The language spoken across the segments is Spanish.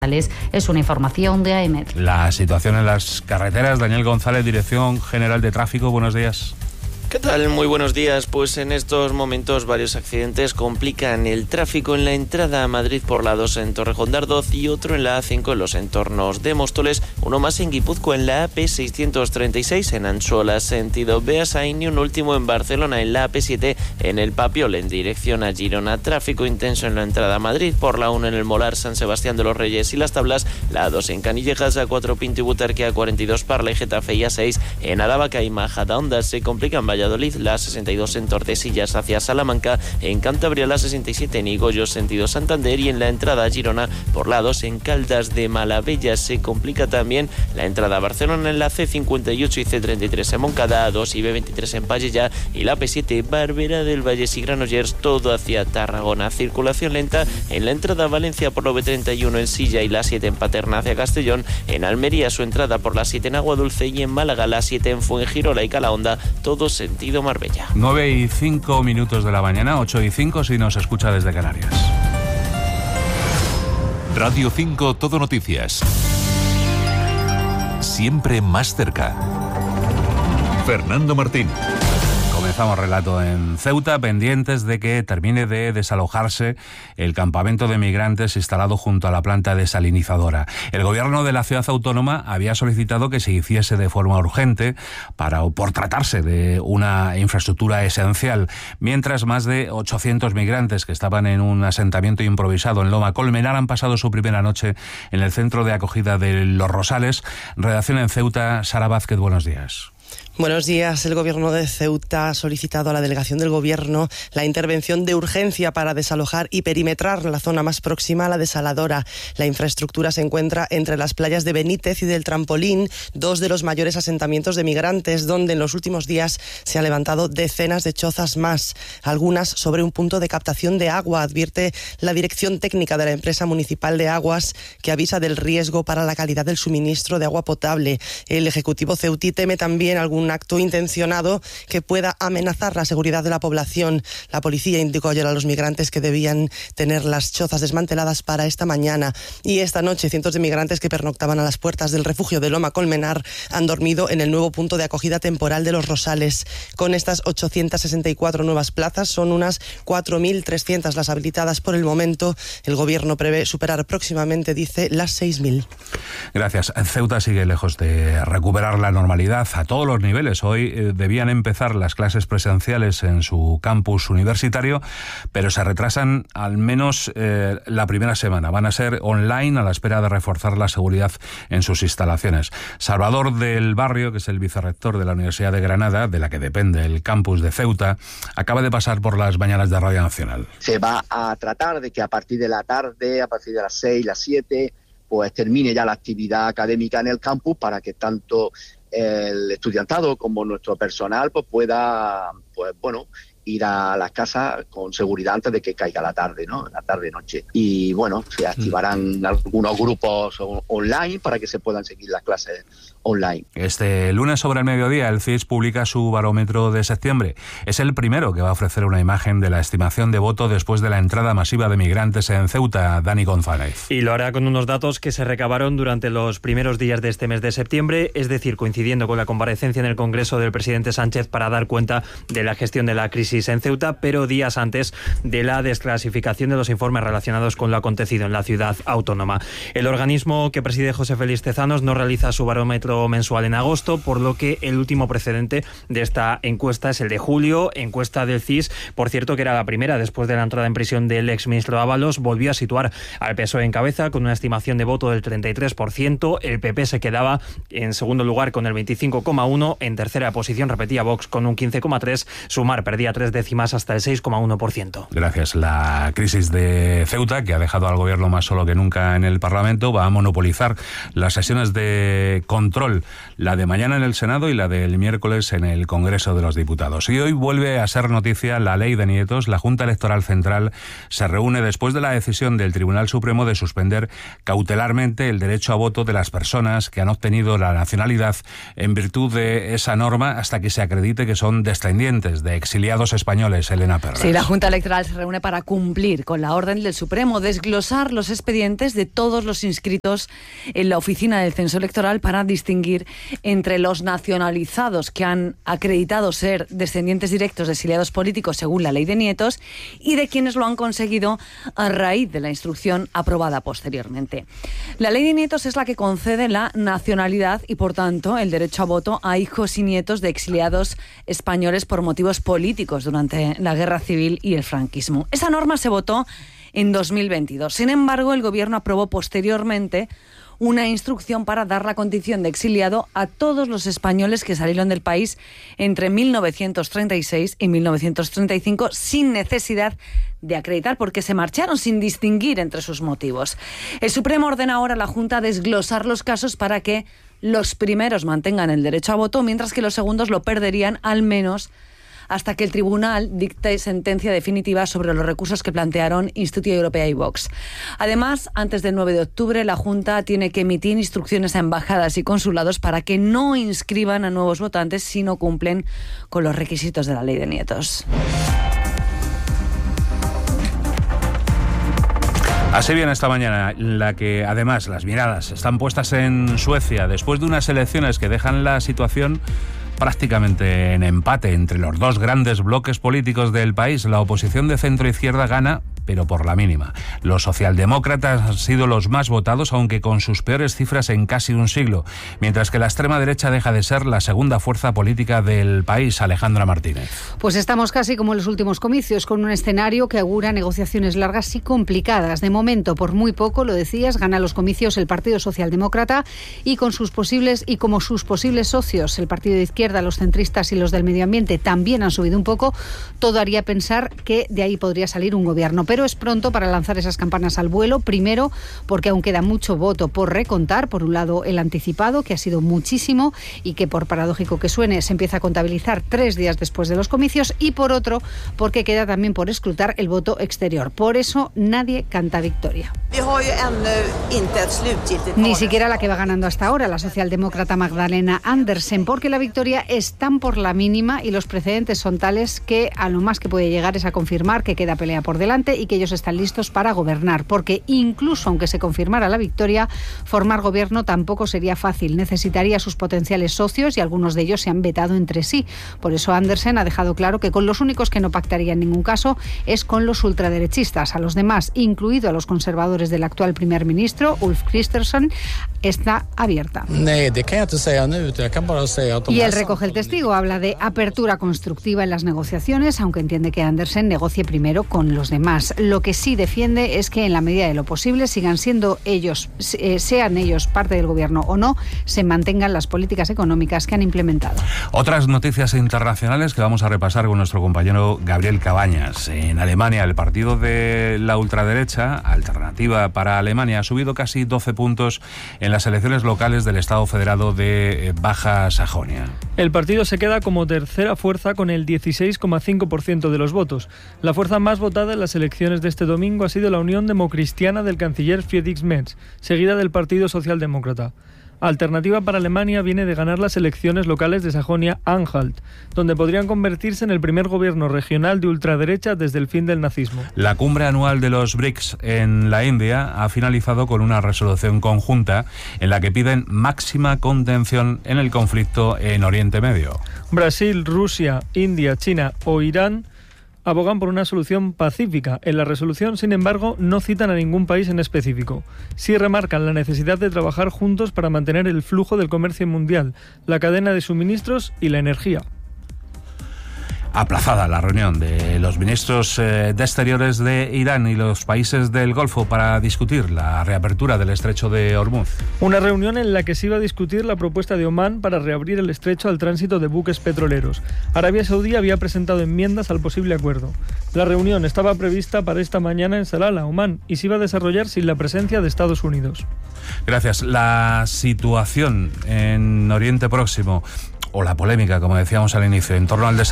Es una información de AEMET. La situación en las carreteras. Daniel González, Dirección General de Tráfico, buenos días. ¿Qué tal? Muy buenos días. Pues en estos momentos varios accidentes complican el tráfico en la entrada a Madrid por la 2 en Torrejón de Ardoz y otro en la A5 en los entornos de Móstoles, uno más en Guipúzcoa en la AP636 en Ansola sentido Beasain y un último en Barcelona en la AP7 en el Papiol en dirección a Girona. Tráfico intenso en la entrada a Madrid por la 1 en el Molar, San Sebastián de los Reyes y Las Tablas, la 2 en Canillejas, A4 Pinto y Butarque, A42 Parla y Getafe y A6 en Aravaca y Majadahonda. Se complican Valladolid, la 62 en Tordesillas hacia Salamanca, en Cantabria la 67 en Higollos sentido Santander y en la entrada a Girona por la 2 en Caldas de Malavella. Se complica también la entrada a Barcelona en la C58 y C33 en Moncada, A2 y B23 en Pallejà y la P7 Barberà del Vallès y Granollers, todo hacia Tarragona. Circulación lenta en la entrada a Valencia por la B31 en Silla y la 7 en Paterna hacia Castellón, en Almería su entrada por la 7 en Aguadulce y en Málaga la 7 en Fuengirola y Calahonda, todos sentido Marbella. 9:05 de la mañana, 8:05 si nos escucha desde Canarias. Radio 5 Todo Noticias. Siempre más cerca. Fernando Martín. Comenzamos relato en Ceuta, pendientes de que termine de desalojarse el campamento de migrantes instalado junto a la planta desalinizadora. El gobierno de la ciudad autónoma había solicitado que se hiciese de forma urgente por tratarse de una infraestructura esencial, mientras más de 800 migrantes que estaban en un asentamiento improvisado en Loma Colmenar han pasado su primera noche en el centro de acogida de Los Rosales. Redacción en Ceuta, Sara Vázquez, buenos días. Buenos días. El Gobierno de Ceuta ha solicitado a la delegación del Gobierno la intervención de urgencia para desalojar y perimetrar la zona más próxima a la desaladora. La infraestructura se encuentra entre las playas de Benítez y del Trampolín, dos de los mayores asentamientos de migrantes, donde en los últimos días se han levantado decenas de chozas más, algunas sobre un punto de captación de agua, advierte la Dirección Técnica de la Empresa Municipal de Aguas, que avisa del riesgo para la calidad del suministro de agua potable. El Ejecutivo ceutí teme también algún acto intencionado que pueda amenazar la seguridad de la población. La policía indicó ayer a los migrantes que debían tener las chozas desmanteladas para esta mañana. Y esta noche cientos de migrantes que pernoctaban a las puertas del refugio de Loma Colmenar han dormido en el nuevo punto de acogida temporal de Los Rosales. Con estas 864 nuevas plazas son unas 4.300 las habilitadas por el momento. El Gobierno prevé superar próximamente, dice, las 6.000. Gracias. Ceuta sigue lejos de recuperar la normalidad a todos los niveles. Hoy debían empezar las clases presenciales en su campus universitario, pero se retrasan al menos la primera semana. Van a ser online a la espera de reforzar la seguridad en sus instalaciones. Salvador del Barrio, que es el vicerrector de la Universidad de Granada, de la que depende el campus de Ceuta, acaba de pasar por las mañanas de Radio Nacional. Se va a tratar de que a partir de la tarde, a partir de las 6, las 7, pues termine ya la actividad académica en el campus para que tanto el estudiantado como nuestro personal pues pueda ir a las casas con seguridad antes de que caiga la tarde, ¿no? La tarde-noche. Y bueno, se activarán algunos grupos online para que se puedan seguir las clases online. Este lunes sobre el mediodía el CIS publica su barómetro de septiembre. Es el primero que va a ofrecer una imagen de la estimación de voto después de la entrada masiva de migrantes en Ceuta. Dani González. Y lo hará con unos datos que se recabaron durante los primeros días de este mes de septiembre, es decir, coincidiendo con la comparecencia en el Congreso del presidente Sánchez para dar cuenta de la gestión de la crisis en Ceuta, pero días antes de la desclasificación de los informes relacionados con lo acontecido en la ciudad autónoma. El organismo que preside José Félix Tezanos no realiza su barómetro mensual en agosto, por lo que el último precedente de esta encuesta es el de julio, encuesta del CIS, por cierto que era la primera después de la entrada en prisión del exministro Ábalos. Volvió a situar al PSOE en cabeza con una estimación de voto del 33%, el PP se quedaba en segundo lugar con el 25,1%, en tercera posición repetía Vox con un 15,3%, Sumar perdía 3 décimas hasta el 6,1%. Gracias. La crisis de Ceuta, que ha dejado al gobierno más solo que nunca en el Parlamento, va a monopolizar las sesiones de control, la de mañana en el Senado y la del miércoles en el Congreso de los Diputados. Y hoy vuelve a ser noticia la ley de nietos. La Junta Electoral Central se reúne después de la decisión del Tribunal Supremo de suspender cautelarmente el derecho a voto de las personas que han obtenido la nacionalidad en virtud de esa norma hasta que se acredite que son descendientes de exiliados políticos españoles, Elena Perras. Sí, la Junta Electoral se reúne para cumplir con la orden del Supremo, desglosar los expedientes de todos los inscritos en la oficina del censo electoral para distinguir entre los nacionalizados que han acreditado ser descendientes directos de exiliados políticos según la ley de nietos y de quienes lo han conseguido a raíz de la instrucción aprobada posteriormente. La ley de nietos es la que concede la nacionalidad y, por tanto, el derecho a voto a hijos y nietos de exiliados españoles por motivos políticos durante la Guerra Civil y el franquismo. Esa norma se votó en 2022. Sin embargo, el Gobierno aprobó posteriormente una instrucción para dar la condición de exiliado a todos los españoles que salieron del país entre 1936 y 1935 sin necesidad de acreditar, porque se marcharon sin distinguir entre sus motivos. El Supremo ordena ahora a la Junta desglosar los casos para que los primeros mantengan el derecho a voto, mientras que los segundos lo perderían al menos hasta que el tribunal dicte sentencia definitiva sobre los recursos que plantearon Instituto Europea y Vox. Además, antes del 9 de octubre, la Junta tiene que emitir instrucciones a embajadas y consulados para que no inscriban a nuevos votantes si no cumplen con los requisitos de la ley de nietos. Así viene esta mañana, en la que además las miradas están puestas en Suecia después de unas elecciones que dejan la situación prácticamente en empate entre los dos grandes bloques políticos del país. La oposición de centro-izquierda gana, pero por la mínima. Los socialdemócratas han sido los más votados, aunque con sus peores cifras en casi un siglo, mientras que la extrema derecha deja de ser la segunda fuerza política del país. Alejandra Martínez. Pues estamos casi como en los últimos comicios, con un escenario que augura negociaciones largas y complicadas. De momento, por muy poco, lo decías, gana los comicios el Partido Socialdemócrata y como sus posibles socios, el Partido de Izquierda, los centristas y los del medio ambiente, también han subido un poco. Todo haría pensar que de ahí podría salir un gobierno. Pero es pronto para lanzar esas campanas al vuelo. Primero, porque aún queda mucho voto por recontar. Por un lado, el anticipado, que ha sido muchísimo y que, por paradójico que suene, se empieza a contabilizar 3 días después de los comicios. Y por otro, porque queda también por escrutar el voto exterior. Por eso, nadie canta victoria. Ni siquiera la que va ganando hasta ahora, la socialdemócrata Magdalena Andersen, porque la victoria es tan por la mínima y los precedentes son tales que a lo más que puede llegar es a confirmar que queda pelea por delante y que ellos están listos para gobernar, porque incluso aunque se confirmara la victoria, formar gobierno tampoco sería fácil. Necesitaría sus potenciales socios y algunos de ellos se han vetado entre sí. Por eso Andersen ha dejado claro que con los únicos que no pactaría en ningún caso es con los ultraderechistas. A los demás, incluido a los conservadores del actual primer ministro, Ulf Kristersson, está abierta. Y él recoge el testigo, habla de apertura constructiva en las negociaciones, aunque entiende que Andersen negocie primero con los demás. Lo que sí defiende es que en la medida de lo posible sean ellos parte del gobierno o no, se mantengan las políticas económicas que han implementado. Otras noticias internacionales que vamos a repasar con nuestro compañero Gabriel Cabañas. En Alemania, el partido de la ultraderecha, Alternativa para Alemania, ha subido casi 12 puntos en las elecciones locales del Estado Federado de Baja Sajonia. El partido se queda como tercera fuerza con el 16,5% de los votos. La fuerza más votada en las elecciones de este domingo ha sido la Unión Democristiana del canciller Friedrich Merz, seguida del Partido Socialdemócrata. Alternativa para Alemania viene de ganar las elecciones locales de Sajonia-Anhalt, donde podrían convertirse en el primer gobierno regional de ultraderecha desde el fin del nazismo. La cumbre anual de los BRICS en la India ha finalizado con una resolución conjunta en la que piden máxima contención en el conflicto en Oriente Medio. Brasil, Rusia, India, China o Irán abogan por una solución pacífica. En la resolución, sin embargo, no citan a ningún país en específico. Sí remarcan la necesidad de trabajar juntos para mantener el flujo del comercio mundial, la cadena de suministros y la energía. Aplazada la reunión de los ministros de Exteriores de Irán y los países del Golfo para discutir la reapertura del estrecho de Hormuz. Una reunión en la que se iba a discutir la propuesta de Omán para reabrir el estrecho al tránsito de buques petroleros. Arabia Saudí había presentado enmiendas al posible acuerdo. La reunión estaba prevista para esta mañana en Salalah, Omán, y se iba a desarrollar sin la presencia de Estados Unidos. Gracias. La situación en Oriente Próximo, o la polémica, como decíamos al inicio, en torno al desarrollo de la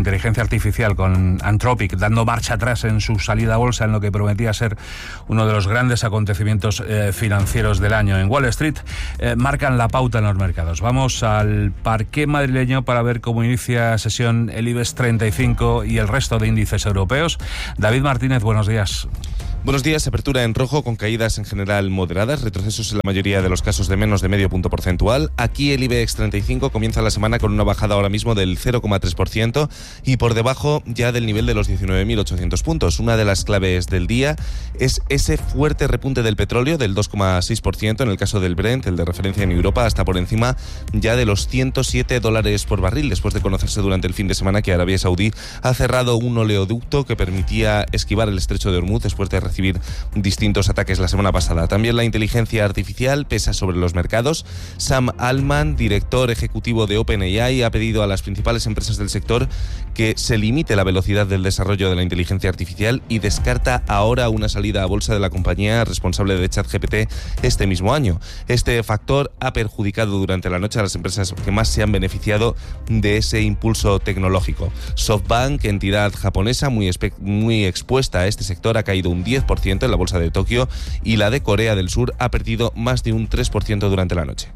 inteligencia artificial, con Anthropic dando marcha atrás en su salida a bolsa en lo que prometía ser uno de los grandes acontecimientos financieros del año en Wall Street, marcan la pauta en los mercados. Vamos al parqué madrileño para ver cómo inicia sesión el IBEX 35 y el resto de índices europeos. David Martínez, buenos días. Buenos días. Apertura en rojo con caídas en general moderadas, retrocesos en la mayoría de los casos de menos de medio punto porcentual. Aquí el IBEX 35 comienza la semana con una bajada ahora mismo del 0,3% y por debajo ya del nivel de los 19.800 puntos. Una de las claves del día es ese fuerte repunte del petróleo del 2,6% en el caso del Brent, el de referencia en Europa, hasta por encima ya de los $107 por barril, después de conocerse durante el fin de semana que Arabia Saudí ha cerrado un oleoducto que permitía esquivar el estrecho de Hormuz después de recibir distintos ataques la semana pasada. También la inteligencia artificial pesa sobre los mercados. Sam Altman, director ejecutivo de OpenAI, ha pedido a las principales empresas del sector que se limite la velocidad del desarrollo de la inteligencia artificial y descarta ahora una salida a bolsa de la compañía responsable de ChatGPT este mismo año. Este factor ha perjudicado durante la noche a las empresas que más se han beneficiado de ese impulso tecnológico. SoftBank, entidad japonesa muy expuesta a este sector, ha caído un 10% en la bolsa de Tokio y la de Corea del Sur ha perdido más de un 3% durante la noche.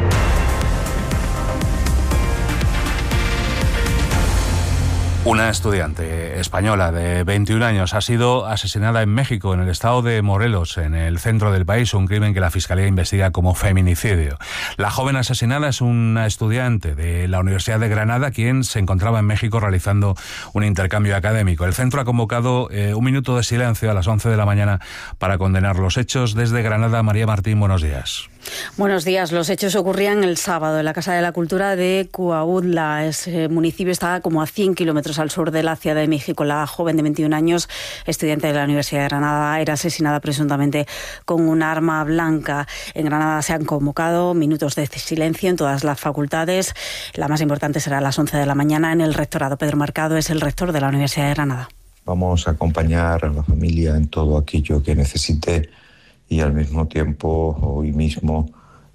Una estudiante española de 21 años ha sido asesinada en México, en el estado de Morelos, en el centro del país, un crimen que la Fiscalía investiga como feminicidio. La joven asesinada es una estudiante de la Universidad de Granada, quien se encontraba en México realizando un intercambio académico. El centro ha convocado un minuto de silencio a las 11 de la mañana para condenar los hechos. Desde Granada, María Martín, buenos días. Buenos días. Los hechos ocurrían el sábado en la Casa de la Cultura de Cuautla. Ese municipio está como a 100 kilómetros al sur de la Ciudad de México. La joven de 21 años, estudiante de la Universidad de Granada, era asesinada presuntamente con un arma blanca. En Granada se han convocado minutos de silencio en todas las facultades. La más importante será a las 11 de la mañana en el rectorado. Pedro Mercado es el rector de la Universidad de Granada. Vamos a acompañar a la familia en todo aquello que necesite y al mismo tiempo, hoy mismo,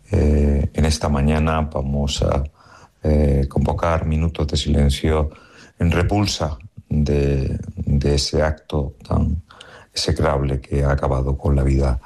en esta mañana, vamos a convocar minutos de silencio en repulsa de ese acto tan execrable que ha acabado con la vida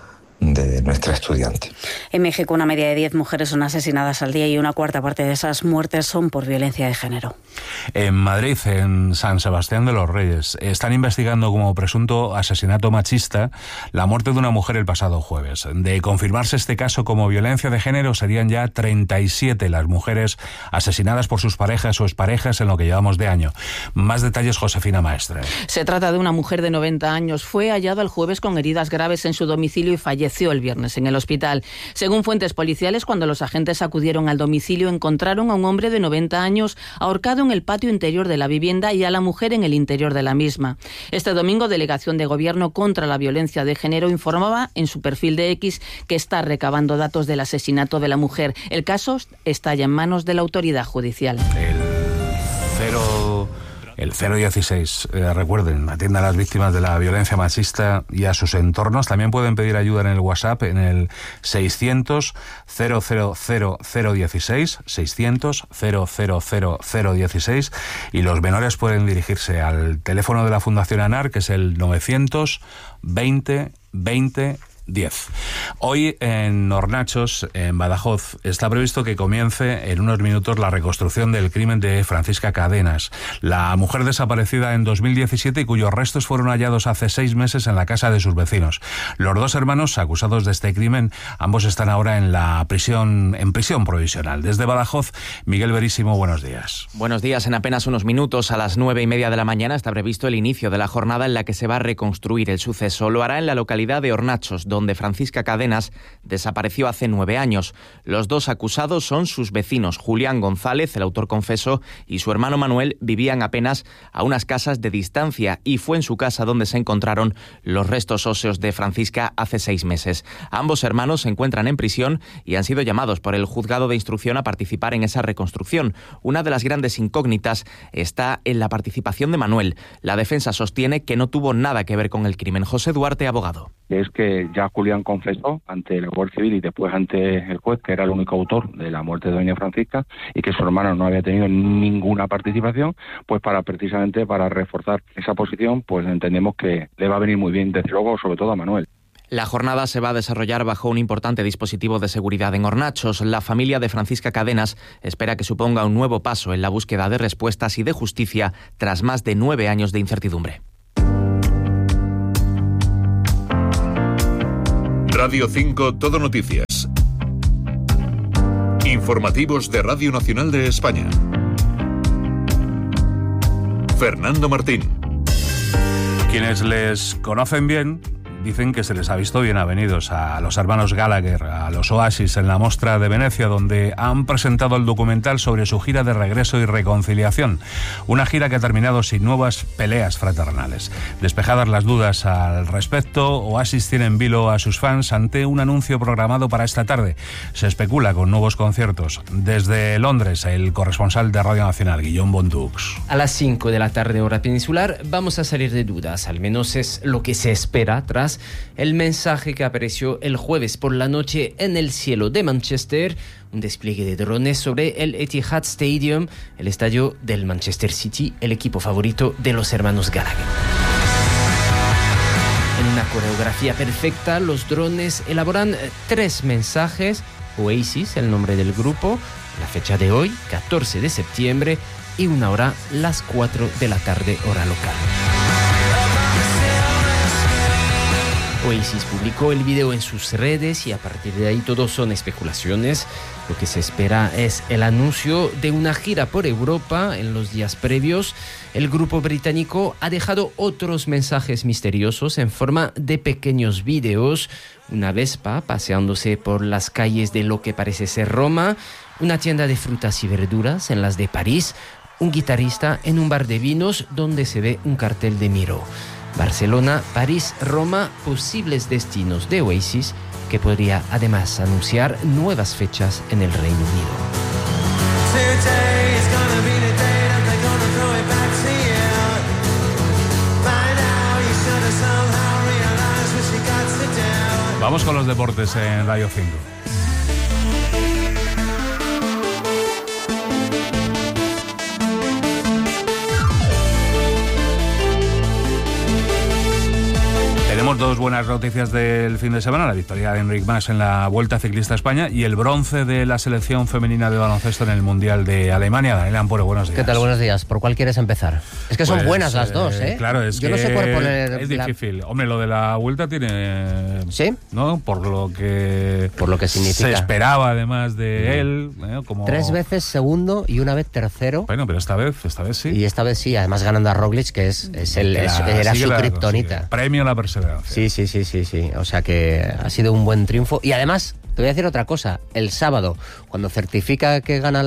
de nuestra estudiante. En México, una media de 10 mujeres son asesinadas al día y una cuarta parte de esas muertes son por violencia de género. En Madrid, en San Sebastián de los Reyes, están investigando como presunto asesinato machista la muerte de una mujer el pasado jueves. De confirmarse este caso como violencia de género, serían ya 37 las mujeres asesinadas por sus parejas o exparejas en lo que llevamos de año. Más detalles, Josefina Maestre. Se trata de una mujer de 90 años. Fue hallada el jueves con heridas graves en su domicilio y falleció el viernes en el hospital. Según fuentes policiales, cuando los agentes acudieron al domicilio, encontraron a un hombre de 90 años ahorcado en el patio interior de la vivienda y a la mujer en el interior de la misma. Este domingo, Delegación de Gobierno contra la Violencia de Género informaba en su perfil de X que está recabando datos del asesinato de la mujer. El caso está ya en manos de la autoridad judicial. El 016, recuerden, atienda a las víctimas de la violencia machista y a sus entornos. También pueden pedir ayuda en el WhatsApp en el 600 000 016, 600 000 016, y los menores pueden dirigirse al teléfono de la Fundación ANAR, que es el 920 20 10. Hoy en Hornachos, en Badajoz, está previsto que comience en unos minutos la reconstrucción del crimen de Francisca Cadenas, la mujer desaparecida en 2017 y cuyos restos fueron hallados hace 6 meses en la casa de sus vecinos. Los dos hermanos acusados de este crimen, ambos están ahora en prisión provisional. Desde Badajoz, Miguel Verísimo, buenos días. Buenos días. En apenas unos minutos, a las 9:30 de la mañana, está previsto el inicio de la jornada en la que se va a reconstruir el suceso. Lo hará en la localidad de Hornachos, donde Francisca Cadenas desapareció hace 9 años. Los dos acusados son sus vecinos. Julián González, el autor confeso, y su hermano Manuel vivían apenas a unas casas de distancia y fue en su casa donde se encontraron los restos óseos de Francisca hace 6 meses. Ambos hermanos se encuentran en prisión y han sido llamados por el juzgado de instrucción a participar en esa reconstrucción. Una de las grandes incógnitas está en la participación de Manuel. La defensa sostiene que no tuvo nada que ver con el crimen. José Duarte, abogado. Es que ya ya Julián confesó ante la Guardia Civil y después ante el juez que era el único autor de la muerte de doña Francisca y que su hermano no había tenido ninguna participación, pues precisamente para reforzar esa posición, pues entendemos que le va a venir muy bien, desde luego, sobre todo a Manuel. La jornada se va a desarrollar bajo un importante dispositivo de seguridad en Hornachos. La familia de Francisca Cadenas espera que suponga un nuevo paso en la búsqueda de respuestas y de justicia tras más de 9 años de incertidumbre. Radio 5 Todo Noticias. Informativos de Radio Nacional de España. Fernando Martín. Quienes les conocen bien dicen que se les ha visto bien avenidos a los hermanos Gallagher, a los Oasis, en la Mostra de Venecia, donde han presentado el documental sobre su gira de regreso y reconciliación. Una gira que ha terminado sin nuevas peleas fraternales. Despejadas las dudas al respecto, Oasis tiene en vilo a sus fans ante un anuncio programado para esta tarde. Se especula con nuevos conciertos. Desde Londres, el corresponsal de Radio Nacional, Guillaume Bondux. A las 5 de la tarde, hora peninsular, vamos a salir de dudas. Al menos es lo que se espera tras el mensaje que apareció el jueves por la noche en el cielo de Manchester, un despliegue de drones sobre el Etihad Stadium, el estadio del Manchester City, el equipo favorito de los hermanos Gallagher. En una coreografía perfecta, los drones elaboran 3 mensajes: Oasis, el nombre del grupo, la fecha de hoy, 14 de septiembre, y una hora, las 4 de la tarde, hora local. Oasis publicó el video en sus redes y a partir de ahí todo son especulaciones. Lo que se espera es el anuncio de una gira por Europa en los días previos. El grupo británico ha dejado otros mensajes misteriosos en forma de pequeños videos. Una Vespa paseándose por las calles de lo que parece ser Roma, una tienda de frutas y verduras en las de París, un guitarrista en un bar de vinos donde se ve un cartel de Miro. Barcelona, París, Roma, posibles destinos de Oasis, que podría además anunciar nuevas fechas en el Reino Unido. Vamos con los deportes en Radio 5. Tenemos 2 buenas noticias del fin de semana: la victoria de Enric Mas en la Vuelta Ciclista a España y el bronce de la selección femenina de baloncesto en el Mundial de Alemania. Daniel Ampuero, buenos días. ¿Qué tal? Buenos días. ¿Por cuál quieres empezar? Es que son buenas las dos, ¿eh? Claro, es Yo que no sé por poner... es difícil. Hombre, lo de la Vuelta tiene... ¿Sí? ¿No? Por lo que significa. Se esperaba además de él. Como... 3 veces segundo y una vez tercero. Bueno, pero esta vez sí. Y esta vez sí, además ganando a Roglic, que era su kriptonita. Premio a la perseverancia. Sí. O sea que ha sido un buen triunfo. Y además, te voy a decir otra cosa. El sábado, cuando certifica que gana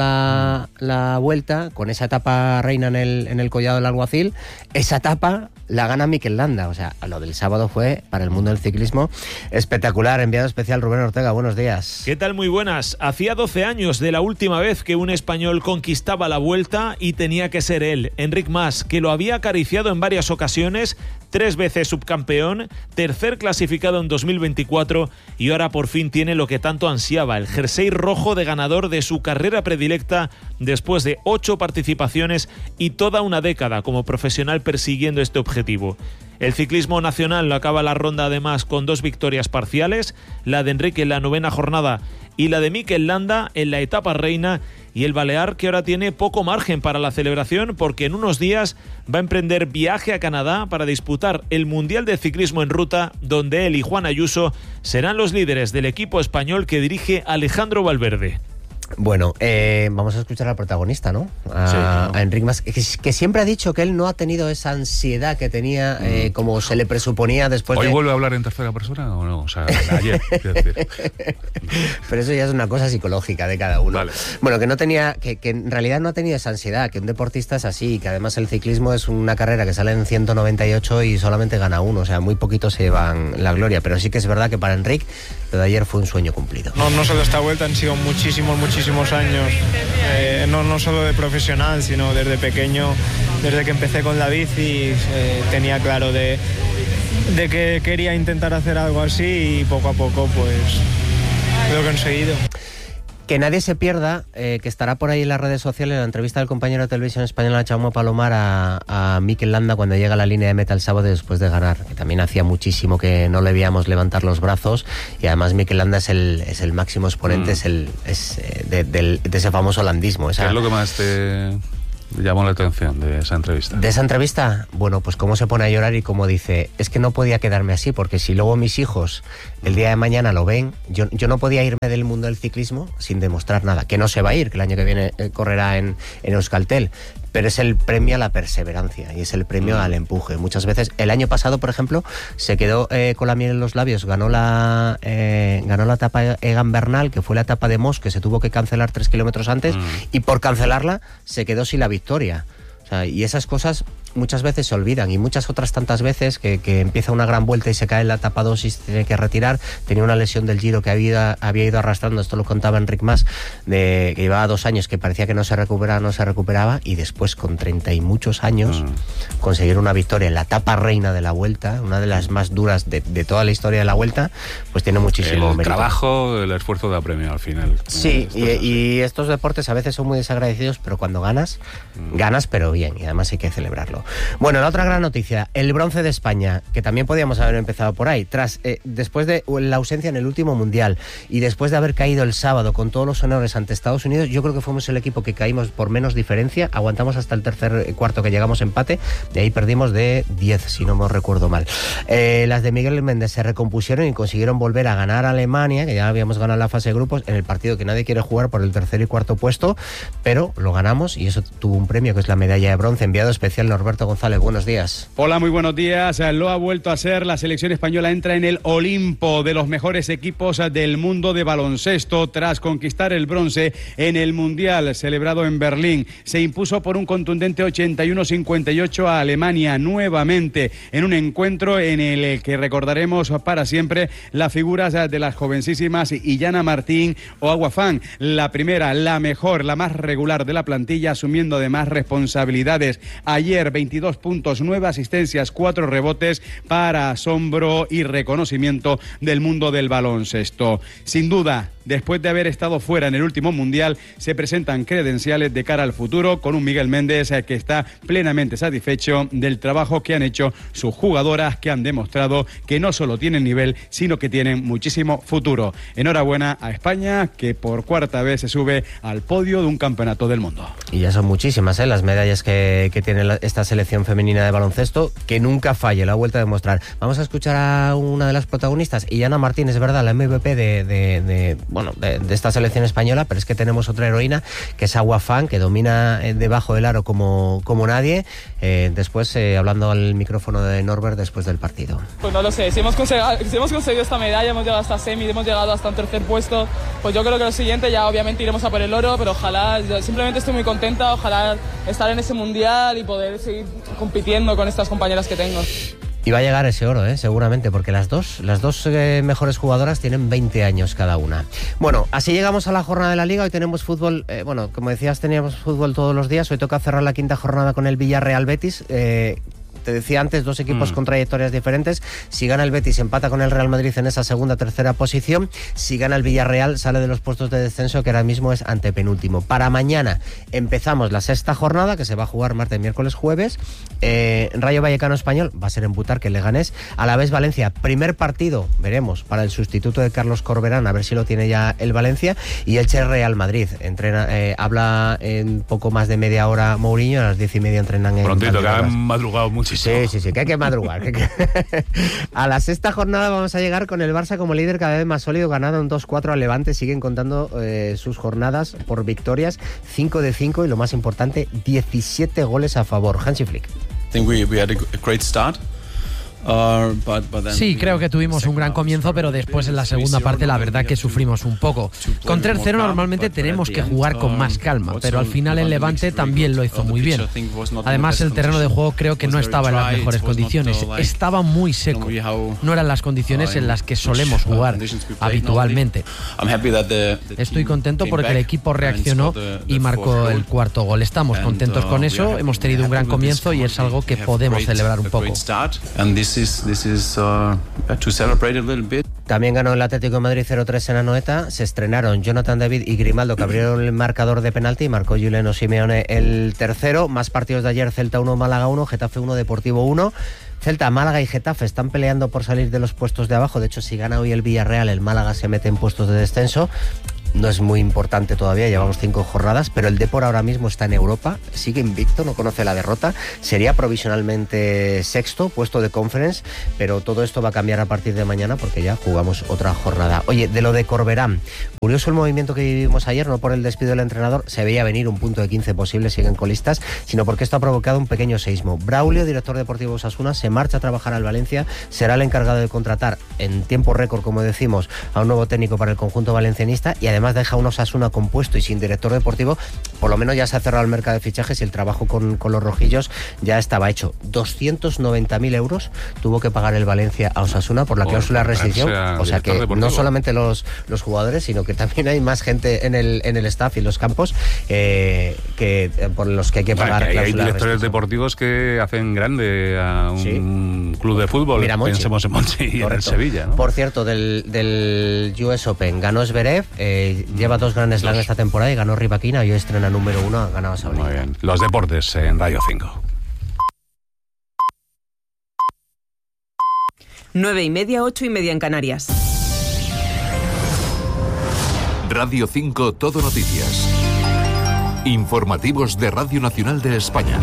la Vuelta, con esa etapa reina en el Collado del Alguacil, esa etapa la gana Mikel Landa. O sea, lo del sábado fue, para el mundo del ciclismo, espectacular. Enviado especial Rubén Ortega, buenos días. ¿Qué tal? Muy buenas. Hacía 12 años de la última vez que un español conquistaba la Vuelta y tenía que ser él, Enric Mas, que lo había acariciado en varias ocasiones, 3 veces subcampeón, tercer clasificado en 2024 y ahora por fin tiene lo que tanto ansiaba, el jersey rojo de ganador de su carrera predilecta después de 8 participaciones y toda una década como profesional persiguiendo este objetivo. El ciclismo nacional lo acaba la ronda además con 2 victorias parciales, la de Enrique en la 9ª jornada y la de Mikel Landa en la etapa reina, y el balear que ahora tiene poco margen para la celebración porque en unos días va a emprender viaje a Canadá para disputar el Mundial de Ciclismo en Ruta, donde él y Juan Ayuso serán los líderes del equipo español que dirige Alejandro Valverde. Bueno, vamos a escuchar al protagonista, ¿no? A Enric Mas, que siempre ha dicho que él no ha tenido esa ansiedad que tenía como se le presuponía después ¿Hoy vuelve a hablar en tercera persona o no? O sea, ayer, quiero decir. Pero eso ya es una cosa psicológica de cada uno. Vale. Bueno, que no tenía, que en realidad no ha tenido esa ansiedad, que un deportista es así, que además el ciclismo es una carrera que sale en 198 y solamente gana uno, o sea, muy poquitos se llevan la gloria, pero sí que es verdad que para Enric lo de ayer fue un sueño cumplido. No solo esta Vuelta, han sido muchísimos años, no solo de profesional, sino desde pequeño, desde que empecé con la bici, tenía claro de de que quería intentar hacer algo así y poco a poco pues lo he conseguido. Que nadie se pierda, que estará por ahí en las redes sociales, la entrevista del compañero de televisión española Jaume Palomar a Mikel Landa cuando llega a la línea de meta el sábado después de ganar, que también hacía muchísimo que no le veíamos levantar los brazos, y además Mikel Landa es el máximo exponente, de ese famoso landismo. ¿Qué es lo que más te llamó la atención de esa entrevista? De esa entrevista, bueno, pues cómo se pone a llorar y cómo dice, es que no podía quedarme así, porque si luego mis hijos el día de mañana lo ven, yo no podía irme del mundo del ciclismo sin demostrar nada, que no se va a ir, que el año que viene correrá en Euskaltel, pero es el premio a la perseverancia y es el premio al empuje. Muchas veces, el año pasado, por ejemplo, se quedó con la miel en los labios, ganó la etapa Egan Bernal, que fue la etapa de Mos, que se tuvo que cancelar 3 kilómetros antes, y por cancelarla se quedó sin la victoria. O sea, y esas cosas muchas veces se olvidan, y muchas otras tantas veces que empieza una gran vuelta y se cae en la etapa 2 y se tiene que retirar. Tenía una lesión del Giro que había ido arrastrando, esto lo contaba Enric Mas, que llevaba 2 años que parecía que no se recuperaba, y después con 30 y muchos años conseguir una victoria en la etapa reina de la Vuelta, una de las más duras de toda la historia de la Vuelta, pues tiene muchísimo mérito. El trabajo, el esfuerzo da premio al final. Sí, y estos deportes a veces son muy desagradecidos, pero cuando ganas pero bien, y además hay que celebrarlo. Bueno, la otra gran noticia, el bronce de España, que también podíamos haber empezado por ahí, después de la ausencia en el último mundial y después de haber caído el sábado con todos los honores ante Estados Unidos, yo creo que fuimos el equipo que caímos por menos diferencia, aguantamos hasta el tercer cuarto que llegamos empate, de ahí perdimos de 10, si no me recuerdo mal. Las de Miguel Méndez se recompusieron y consiguieron volver a ganar a Alemania, que ya habíamos ganado la fase de grupos, en el partido que nadie quiere jugar por el tercer y cuarto puesto, pero lo ganamos y eso tuvo un premio que es la medalla de bronce. Enviado especial Norberto González, buenos días. Hola, muy buenos días. Lo ha vuelto a ser, la selección española entra en el Olimpo de los mejores equipos del mundo de baloncesto tras conquistar el bronce en el Mundial celebrado en Berlín. Se impuso por un contundente 81-58 a Alemania nuevamente en un encuentro en el que recordaremos para siempre las figuras de las jovencísimas Iyana Martín o Agua Fan. La primera, la mejor, la más regular de la plantilla, asumiendo además responsabilidades. Ayer 22 puntos, 9 asistencias, 4 rebotes para asombro y reconocimiento del mundo del baloncesto. Sin duda, después de haber estado fuera en el último mundial, se presentan credenciales de cara al futuro con un Miguel Méndez que está plenamente satisfecho del trabajo que han hecho sus jugadoras, que han demostrado que no solo tienen nivel, sino que tienen muchísimo futuro. Enhorabuena a España, que por cuarta vez se sube al podio de un campeonato del mundo. Y ya son muchísimas las medallas que tiene esta selección femenina de baloncesto, que nunca falle, la ha vuelto a demostrar. Vamos a escuchar a una de las protagonistas, Iyana Martín, es verdad, la MVP de esta selección española, pero es que tenemos otra heroína, que es Agua Fan, que domina debajo del aro como nadie. Después, hablando al micrófono de Norbert después del partido. Pues no lo sé, si hemos conseguido esta medalla, hemos llegado hasta semi, hemos llegado hasta un tercer puesto, pues yo creo que lo siguiente ya obviamente iremos a por el oro, pero ojalá, simplemente estoy muy contenta, ojalá estar en ese mundial y poder seguir compitiendo con estas compañeras que tengo. Y va a llegar ese oro, seguramente, porque las dos mejores jugadoras tienen 20 años cada una. Bueno, así llegamos a la jornada de la Liga. Hoy tenemos fútbol, como decías, teníamos fútbol todos los días. Hoy toca cerrar la quinta jornada con el Villarreal Betis. Te decía antes, 2 equipos con trayectorias diferentes. Si gana el Betis, empata con el Real Madrid en esa segunda, tercera posición. Si gana el Villarreal, sale de los puestos de descenso, que ahora mismo es antepenúltimo. Para mañana empezamos la sexta jornada, que se va a jugar martes, miércoles, jueves. Rayo Vallecano Español va a ser en Butarque, el Leganés. Alavés Valencia, primer partido, veremos, para el sustituto de Carlos Corberán, a ver si lo tiene ya el Valencia. Y Elche Real Madrid. Habla en poco más de media hora Mourinho, a las 10:30 entrenan en prontito, que han madrugado mucho. Sí, que hay que madrugar. A la sexta jornada vamos a llegar con el Barça como líder cada vez más sólido, ganado un 2-4 al Levante. Siguen contando sus jornadas por victorias, 5 de 5 y lo más importante, 17 goles a favor. Hansi Flick. I think we had a great start. Sí, creo que tuvimos un gran comienzo, pero después en la segunda parte la verdad que sufrimos un poco. Con 3-0 normalmente tenemos que jugar con más calma, pero al final el Levante también lo hizo muy bien. Además, el terreno de juego creo que no estaba en las mejores condiciones, estaba muy seco. No eran las condiciones en las que solemos jugar habitualmente. Estoy contento porque el equipo reaccionó y marcó el cuarto gol. Estamos contentos con eso, hemos tenido un gran comienzo y es algo que podemos celebrar un poco. this is to celebrate a little bit. También ganó el Atlético de Madrid 0-3 en Anoeta. Se estrenaron Jonathan David y Grimaldo, que abrieron el marcador de penalti, y marcó Juliano Simeone el tercero. Más partidos de ayer: Celta 1, Málaga 1, Getafe 1, Deportivo 1. Celta, Málaga y Getafe están peleando por salir de los puestos de abajo. De hecho, si gana hoy el Villarreal, el Málaga se mete en puestos de descenso. No es muy importante todavía, llevamos 5 jornadas, pero el Depor ahora mismo está en Europa, sigue invicto, no conoce la derrota, sería provisionalmente sexto, puesto de Conference, pero todo esto va a cambiar a partir de mañana porque ya jugamos otra jornada. Oye, de lo de Corberán, curioso el movimiento que vivimos ayer, no por el despido del entrenador, se veía venir un punto de 15 posible, siguen colistas, sino porque esto ha provocado un pequeño seísmo. Braulio, director deportivo de Osasuna, se marcha a trabajar al Valencia, será el encargado de contratar en tiempo récord, como decimos, a un nuevo técnico para el conjunto valencianista, y además deja un Osasuna compuesto y sin director deportivo. Por lo menos ya se ha cerrado el mercado de fichajes y el trabajo con los rojillos ya estaba hecho. 290.000 euros tuvo que pagar el Valencia a Osasuna por la cláusula de rescisión. O sea que no solamente los jugadores, sino que también hay más gente en el staff y en los campos que por los que hay que pagar. Hay directores deportivos que hacen grande a un club de fútbol. Mira, Monchi. Pensemos en Monchi y en Sevilla, ¿no? Por cierto, del US Open ganó Zverev, lleva 2 Grand Slam esta temporada y ganó Rybakina, y hoy estrena número 1, ha ganado Sablina. Muy bien. Los deportes en Radio 5. 9:30, 8:30 en Canarias. Radio 5 Todo Noticias. Informativos de Radio Nacional de España.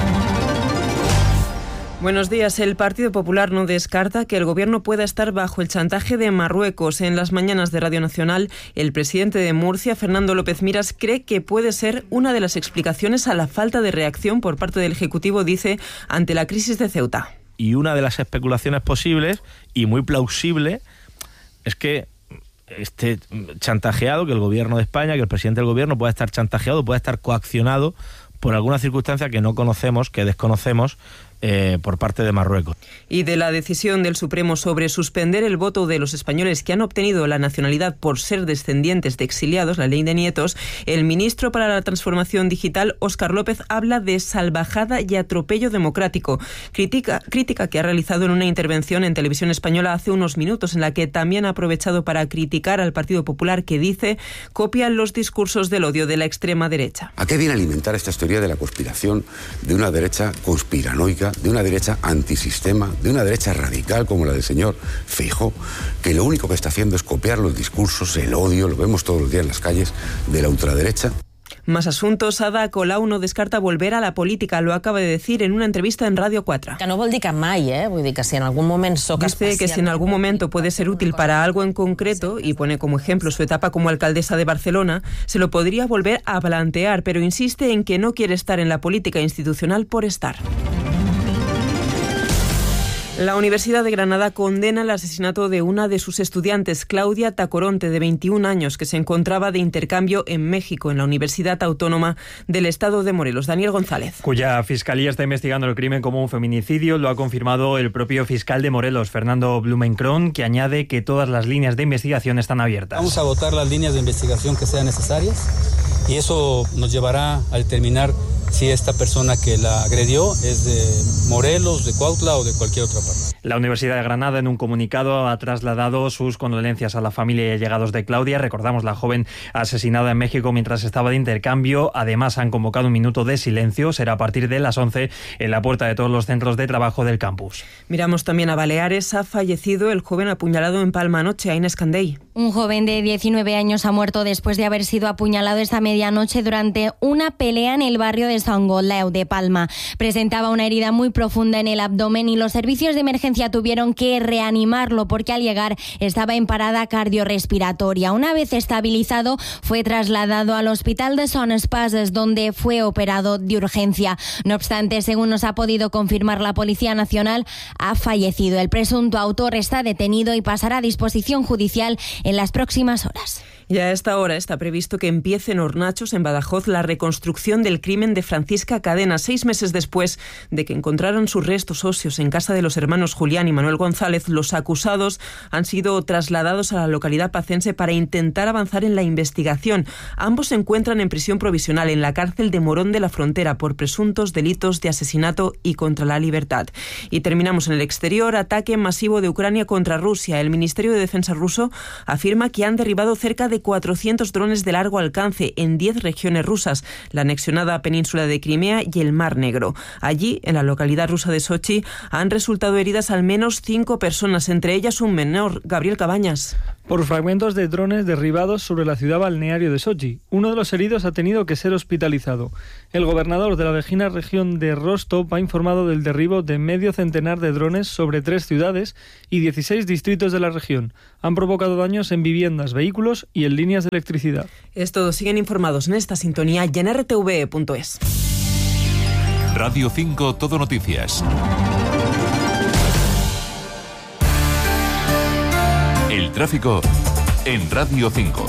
Buenos días. El Partido Popular no descarta que el Gobierno pueda estar bajo el chantaje de Marruecos. En las mañanas de Radio Nacional, el presidente de Murcia, Fernando López Miras, cree que puede ser una de las explicaciones a la falta de reacción por parte del Ejecutivo, dice, ante la crisis de Ceuta. Y una de las especulaciones posibles, y muy plausible, es que esté chantajeado, que el Gobierno de España, que el presidente del Gobierno pueda estar chantajeado, pueda estar coaccionado por alguna circunstancia que no conocemos, que desconocemos, por parte de Marruecos. Y de la decisión del Supremo sobre suspender el voto de los españoles que han obtenido la nacionalidad por ser descendientes de exiliados, la ley de nietos, el ministro para la Transformación Digital, Óscar López, habla de salvajada y atropello democrático. Crítica que ha realizado en una intervención en Televisión Española hace unos minutos, en la que también ha aprovechado para criticar al Partido Popular, que dice copian los discursos del odio de la extrema derecha. ¿A qué viene alimentar esta teoría de la conspiración de una derecha conspiranoica, de una derecha antisistema, de una derecha radical como la del señor Feijóo, que lo único que está haciendo es copiar los discursos, el odio, lo vemos todos los días en las calles, de la ultraderecha? Más asuntos. Ada Colau no descarta volver a la política, lo acaba de decir en una entrevista en Radio 4. Que no vol dir que mai, vull dir que si en algún moment soc Dice que si en algún momento puede ser útil para algo en concreto, y pone como ejemplo su etapa como alcaldesa de Barcelona, se lo podría volver a plantear, pero insiste en que no quiere estar en la política institucional por estar. La Universidad de Granada condena el asesinato de una de sus estudiantes, Claudia Tacoronte, de 21 años, que se encontraba de intercambio en México, en la Universidad Autónoma del Estado de Morelos. Daniel González. Cuya fiscalía está investigando el crimen como un feminicidio, lo ha confirmado el propio fiscal de Morelos, Fernando Blumenkron, que añade que todas las líneas de investigación están abiertas. Vamos a agotar las líneas de investigación que sean necesarias y eso nos llevará a determinar si esta persona que la agredió es de Morelos, de Cuautla o de cualquier otra parte. La Universidad de Granada, en un comunicado, ha trasladado sus condolencias a la familia y allegados de Claudia. Recordamos, la joven asesinada en México mientras estaba de intercambio. Además, han convocado un minuto de silencio. Será a partir de las 11 en la puerta de todos los centros de trabajo del campus. Miramos también a Baleares. Ha fallecido el joven apuñalado en Palma anoche, Inés Candey. Un joven de 19 años ha muerto después de haber sido apuñalado esta medianoche durante una pelea en el barrio de Sant Gotleu de Palma. Presentaba una herida muy profunda en el abdomen y los servicios de emergencia tuvieron que reanimarlo porque al llegar estaba en parada cardiorrespiratoria. Una vez estabilizado, fue trasladado al hospital de Son Espases, donde fue operado de urgencia. No obstante, según nos ha podido confirmar la Policía Nacional, ha fallecido. El presunto autor está detenido y pasará a disposición judicial en las próximas horas. Y a esta hora está previsto que empiece en Hornachos, en Badajoz, la reconstrucción del crimen de Francisca Cadena, 6 meses después de que encontraran sus restos óseos en casa de los hermanos Julián y Manuel González. Los acusados han sido trasladados a la localidad pacense para intentar avanzar en la investigación. Ambos se encuentran en prisión provisional en la cárcel de Morón de la Frontera por presuntos delitos de asesinato y contra la libertad. Y terminamos en el exterior. Ataque masivo de Ucrania contra Rusia. El Ministerio de Defensa ruso afirma que han derribado cerca de 400 drones de largo alcance en 10 regiones rusas, la anexionada península de Crimea y el Mar Negro. Allí, en la localidad rusa de Sochi, han resultado heridas al menos 5 personas, entre ellas un menor. Gabriel Cabañas. Por fragmentos de drones derribados sobre la ciudad balneario de Sochi. Uno de los heridos ha tenido que ser hospitalizado. El gobernador de la vecina región de Rostov ha informado del derribo de medio centenar de drones sobre 3 ciudades y 16 distritos de la región. Han provocado daños en viviendas, vehículos y en líneas de electricidad. Es todo. Siguen informados en esta sintonía y en rtv.es. Radio 5 Todo Noticias. El tráfico en Radio 5.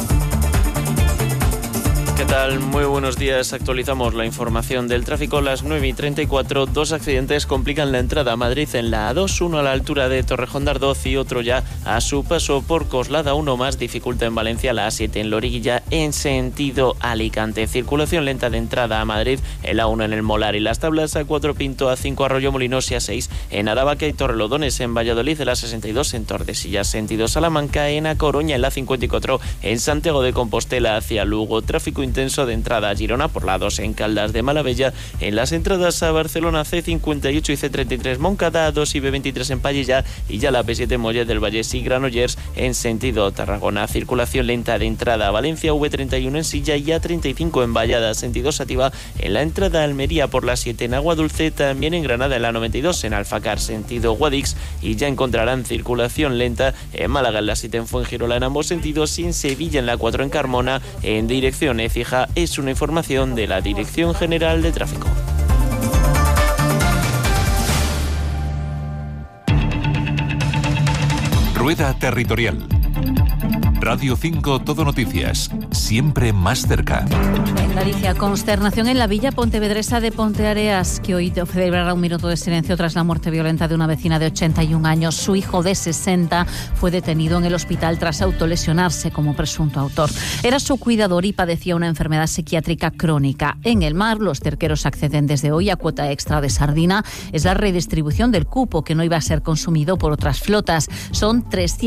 ¿Qué tal? Muy buenos días. Actualizamos la información del tráfico. Las 9:34, 2 accidentes complican la entrada a Madrid en la A2, uno a la altura de Torrejón de Ardoz y otro ya a su paso por Coslada. Uno más dificulta en Valencia la A7 en Loriguilla en sentido Alicante. Circulación lenta de entrada a Madrid en la A1 en el Molar y Las Tablas, A4 Pinto, A5 Arroyo Molinos y A6 en Aravaca y Torrelodones. En Valladolid, en la 62 en Tordesillas sentido Salamanca, en A Coruña en la 54 en Santiago de Compostela hacia Lugo. Tráfico intenso de entrada a Girona por la 2 en Caldas de Malavella, en las entradas a Barcelona C58 y C33 Moncada, A2 y B23 en Pallilla y ya la P7 Mollet del Valle y Granollers en sentido Tarragona. Circulación lenta de entrada a Valencia, V31 en Silla y A35 en Vallada sentido Sativa, en la entrada a Almería por la 7 en Agua Dulce, también en Granada en la 92 en Alfacar sentido Guadix y ya encontrarán circulación lenta en Málaga en la 7 en Fuengirola en ambos sentidos y en Sevilla en la 4 en Carmona en dirección Écija. Es una información de la Dirección General de Tráfico. Rueda Territorial. Radio 5 Todo Noticias, siempre más cerca. En Galicia, consternación en la villa pontevedresa de Ponteareas, que hoy celebrará un minuto de silencio tras la muerte violenta de una vecina de 81 años. Su hijo de 60 fue detenido en el hospital tras autolesionarse como presunto autor. Era su cuidador y padecía una enfermedad psiquiátrica crónica. En el mar, los cerqueros acceden desde hoy a cuota extra de sardina. Es la redistribución del cupo que no iba a ser consumido por otras flotas. Son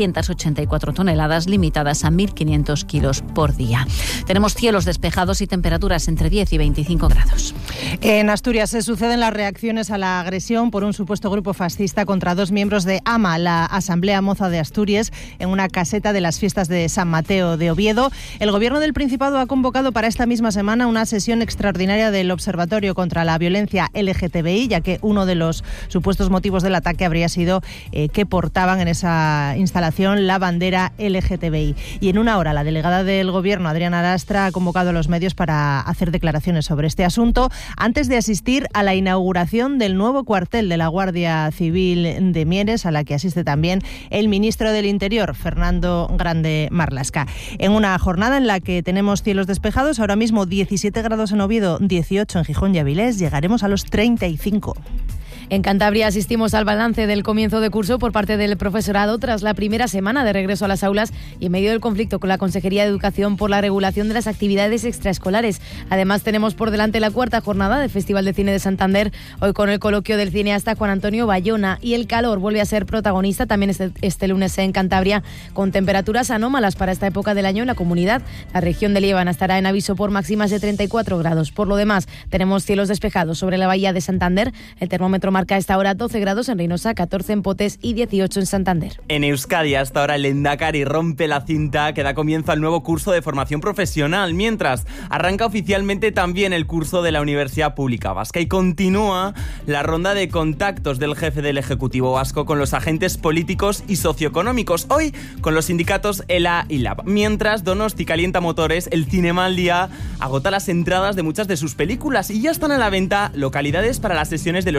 384 toneladas limitadas a 1.500 kilos por día. Tenemos cielos despejados y temperaturas entre 10 y 25 grados. En Asturias se suceden las reacciones a la agresión por un supuesto grupo fascista contra 2 miembros de AMA, la Asamblea Moza de Asturias, en una caseta de las fiestas de San Mateo de Oviedo. El Gobierno del Principado ha convocado para esta misma semana una sesión extraordinaria del Observatorio contra la Violencia LGTBI, ya que uno de los supuestos motivos del ataque habría sido que portaban en esa instalación la bandera LGTBI. Y en una hora la delegada del Gobierno, Adriana Lastra, ha convocado a los medios para hacer declaraciones sobre este asunto antes de asistir a la inauguración del nuevo cuartel de la Guardia Civil de Mieres, a la que asiste también el ministro del Interior, Fernando Grande Marlaska. En una jornada en la que tenemos cielos despejados, ahora mismo 17 grados en Oviedo, 18 en Gijón y Avilés, llegaremos a los 35. En Cantabria asistimos al balance del comienzo de curso por parte del profesorado tras la primera semana de regreso a las aulas y en medio del conflicto con la Consejería de Educación por la regulación de las actividades extraescolares. Además, tenemos por delante la 4ª jornada del Festival de Cine de Santander, hoy con el coloquio del cineasta Juan Antonio Bayona, y el calor vuelve a ser protagonista también este lunes en Cantabria, con temperaturas anómalas para esta época del año en la comunidad. La región de Liébana estará en aviso por máximas de 34 grados. Por lo demás, tenemos cielos despejados sobre la bahía de Santander. El termómetro marca a esta hora 12 grados en Reynosa, 14 en Potes y 18 en Santander. En Euskadi, hasta ahora el Lehendakari rompe la cinta que da comienzo al nuevo curso de formación profesional, mientras arranca oficialmente también el curso de la Universidad Pública Vasca y continúa la ronda de contactos del jefe del Ejecutivo Vasco con los agentes políticos y socioeconómicos, hoy con los sindicatos ELA y LAB. Mientras Donosti calienta motores, el Cinemaldia agota las entradas de muchas de sus películas y ya están a la venta localidades para las sesiones de los días 20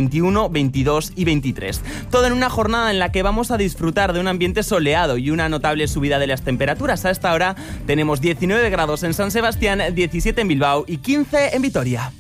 21, 22 y 23. Todo en una jornada en la que vamos a disfrutar de un ambiente soleado y una notable subida de las temperaturas. A esta hora tenemos 19 grados en San Sebastián, 17 en Bilbao y 15 en Vitoria.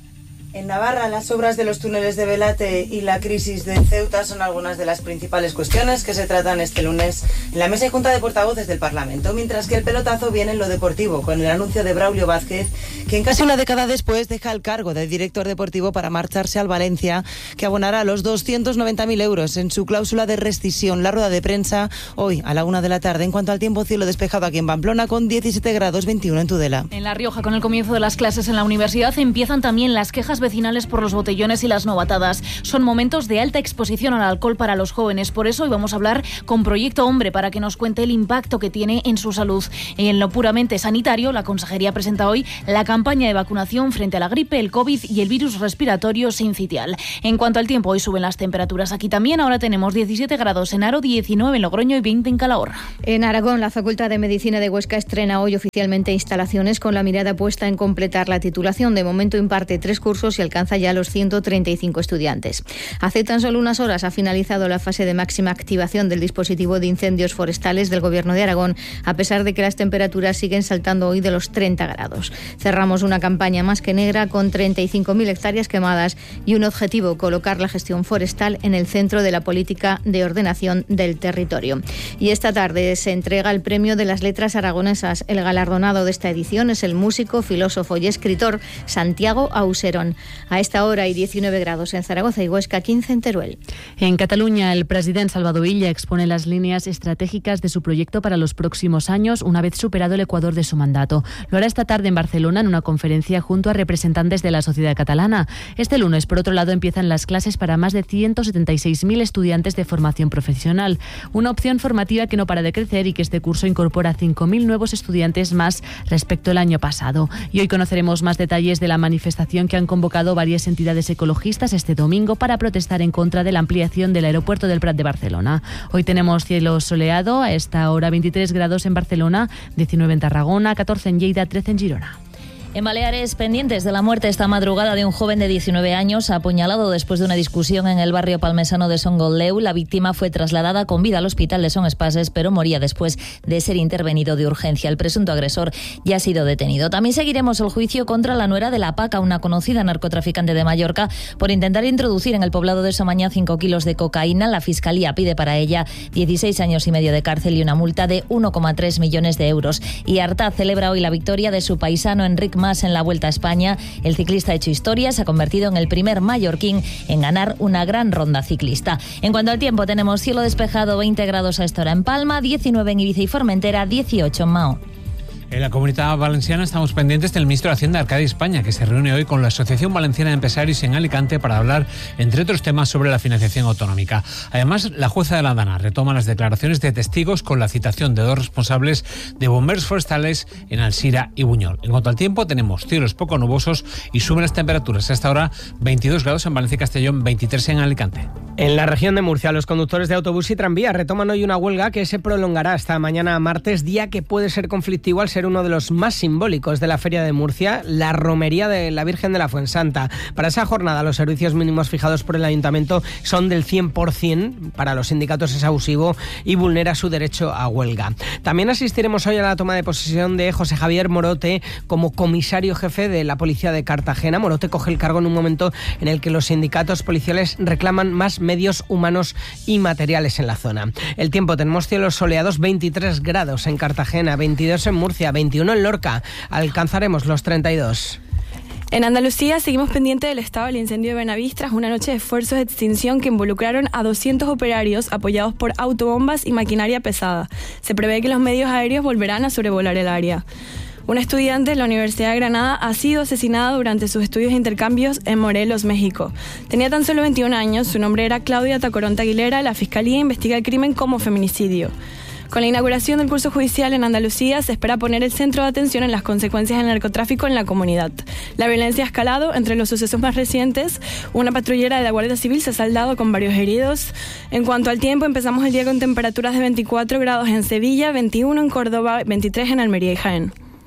En Navarra, las obras de los túneles de Belate y la crisis de Ceuta son algunas de las principales cuestiones que se tratan este lunes en la mesa y junta de portavoces del Parlamento, mientras que el pelotazo viene en lo deportivo, con el anuncio de Braulio Vázquez, quien casi una década después deja el cargo de director deportivo para marcharse al Valencia, que abonará los 290.000 euros en su cláusula de rescisión. La rueda de prensa hoy a la 1 de la tarde. En cuanto al tiempo, cielo despejado aquí en Pamplona con 17 grados 21 en Tudela. En La Rioja, con el comienzo de las clases en la universidad, empiezan también las quejas vecinales por los botellones y las novatadas. Son momentos de alta exposición al alcohol para los jóvenes. Por eso hoy vamos a hablar con Proyecto Hombre para que nos cuente el impacto que tiene en su salud. En lo puramente sanitario, la Consejería presenta hoy la campaña de vacunación frente a la gripe, el COVID y el virus respiratorio sincitial. En cuanto al tiempo, hoy suben las temperaturas aquí también. Ahora tenemos 17 grados en Haro, 19 en Logroño y 20 en Calahorra. En Aragón, la Facultad de Medicina de Huesca estrena hoy oficialmente instalaciones con la mirada puesta en completar la titulación. De momento imparte 3 cursos y alcanza ya los 135 estudiantes. Hace tan solo unas horas ha finalizado la fase de máxima activación del dispositivo de incendios forestales del Gobierno de Aragón, a pesar de que las temperaturas siguen saltando hoy de los 30 grados. Cerramos una campaña más que negra con 35.000 hectáreas quemadas y un objetivo: colocar la gestión forestal en el centro de la política de ordenación del territorio. Y esta tarde se entrega el Premio de las Letras Aragonesas. El galardonado de esta edición es el músico, filósofo y escritor Santiago Auserón. A esta hora hay 19 grados en Zaragoza y Huesca, 15 en Teruel. En Cataluña, el presidente Salvador Illa expone las líneas estratégicas de su proyecto para los próximos años, una vez superado el ecuador de su mandato. Lo hará esta tarde en Barcelona en una conferencia junto a representantes de la sociedad catalana. Este lunes, por otro lado, empiezan las clases para más de 176.000 estudiantes de formación profesional. Una opción formativa que no para de crecer y que este curso incorpora 5.000 nuevos estudiantes más respecto al año pasado. Y hoy conoceremos más detalles de la manifestación que han convocado varias entidades ecologistas este domingo para protestar en contra de la ampliación del aeropuerto del Prat de Barcelona. Hoy tenemos cielo soleado, a esta hora 23 grados en Barcelona, 19 en Tarragona, 14 en Lleida, 13 en Girona. En Baleares, pendientes de la muerte esta madrugada de un joven de 19 años apuñalado después de una discusión en el barrio palmesano de Son Goldeu. La víctima fue trasladada con vida al hospital de Son Espases, pero moría después de ser intervenido de urgencia. El presunto agresor ya ha sido detenido. También seguiremos el juicio contra la nuera de la Paca, una conocida narcotraficante de Mallorca, por intentar introducir en el poblado de Somaña 5 kilos de cocaína. La Fiscalía pide para ella 16 años y medio de cárcel y una multa de 1,3 millones de euros. Y Artaz celebra hoy la victoria de su paisano Enric Mas en la Vuelta a España. El ciclista ha hecho historia, se ha convertido en el primer mallorquín en ganar una gran ronda ciclista. En cuanto al tiempo, tenemos cielo despejado, 20 grados a esta hora en Palma, 19 en Ibiza y Formentera, 18 en Mao. En la Comunidad Valenciana estamos pendientes del ministro de Hacienda, Arcadi España, que se reúne hoy con la Asociación Valenciana de Empresarios en Alicante para hablar, entre otros temas, sobre la financiación autonómica. Además, la jueza de la Dana retoma las declaraciones de testigos con la citación de 2 responsables de bomberos forestales en Alsira y Buñol. En cuanto al tiempo, tenemos cielos poco nubosos y suben las temperaturas. Hasta ahora, 22 grados en Valencia y Castellón, 23 en Alicante. En la región de Murcia, los conductores de autobús y tranvía retoman hoy una huelga que se prolongará hasta mañana martes, día que puede ser conflictivo al ser uno de los más simbólicos de la Feria de Murcia, la romería de la Virgen de la Fuensanta. Para esa jornada, los servicios mínimos fijados por el Ayuntamiento son del 100%. Para los sindicatos es abusivo y vulnera su derecho a huelga. También asistiremos hoy a la toma de posesión de José Javier Morote como comisario jefe de la Policía de Cartagena. Morote coge el cargo en un momento en el que los sindicatos policiales reclaman más medios humanos y materiales en la zona. El tiempo, tenemos cielos soleados, 23 grados en Cartagena, 22 en Murcia, 21 en Lorca. Alcanzaremos los 32. En Andalucía seguimos pendientes del estado del incendio de Benavís tras una noche de esfuerzos de extinción que involucraron a 200 operarios apoyados por autobombas y maquinaria pesada. Se prevé que los medios aéreos volverán a sobrevolar el área. Un estudiante de la Universidad de Granada ha sido asesinado durante sus estudios de intercambios en Morelos, México. Tenía tan solo 21 años, su nombre era Claudia Tacoronte Aguilera. La Fiscalía investiga el crimen como feminicidio. Con la inauguración del curso judicial en Andalucía, se espera poner el centro de atención en las consecuencias del narcotráfico en la comunidad. La violencia ha escalado. Entre los sucesos más recientes, una patrullera de la Guardia Civil se ha saldado con varios heridos. En cuanto al tiempo, empezamos el día con temperaturas de 24 grados en Sevilla, 21 en Córdoba, 23 en Almería y Jaén.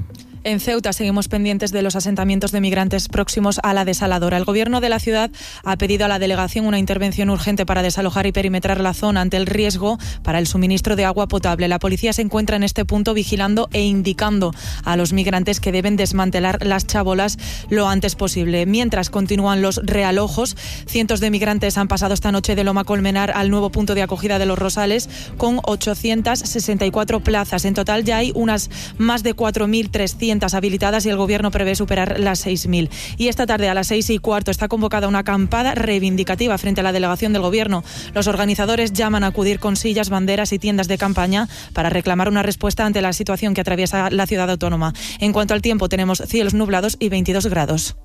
En Ceuta seguimos pendientes de los asentamientos de migrantes próximos a la desaladora. El gobierno de la ciudad ha pedido a la delegación una intervención urgente para desalojar y perimetrar la zona ante el riesgo para el suministro de agua potable. La policía se encuentra en este punto vigilando e indicando a los migrantes que deben desmantelar las chabolas lo antes posible. Mientras continúan los realojos, cientos de migrantes han pasado esta noche de Loma Colmenar al nuevo punto de acogida de Los Rosales con 864 plazas. En total ya hay unas más de 4.300 habilitadas y el Gobierno prevé superar las 6.000. Y esta tarde a las 6:15 está convocada una acampada reivindicativa frente a la delegación del Gobierno. Los organizadores llaman a acudir con sillas, banderas y tiendas de campaña para reclamar una respuesta ante la situación que atraviesa la ciudad autónoma. En cuanto al tiempo, tenemos cielos nublados y 22 grados.